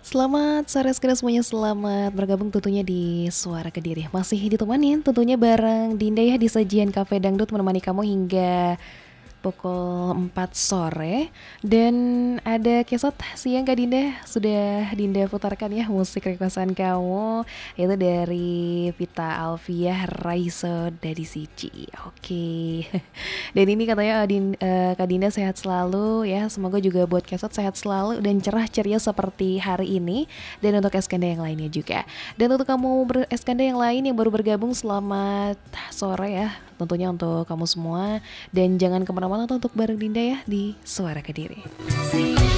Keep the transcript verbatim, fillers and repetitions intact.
Selamat sore segenap semuanya, selamat bergabung tentunya di Suara Kediri. Masih ditemanin tentunya bareng Dinda ya di sajian Cafe Dangdut menemani kamu hingga pukul empat sore. Dan ada kesot siang Kak Dinda, sudah Dinda putarkan ya musik requestan kamu, itu dari Vita Alfiah Raiso dari Siji. Oke. Dan ini katanya Adin, eh, Kak Dinda sehat selalu ya. Semoga juga buat Kesot sehat selalu dan cerah ceria seperti hari ini. Dan untuk Eskanda yang lainnya juga. Dan untuk kamu ber Eskanda yang lain yang baru bergabung, selamat sore ya. Tentunya untuk kamu semua. Dan jangan kemana-mana tuh untuk bareng Dinda ya di Suara Kediri.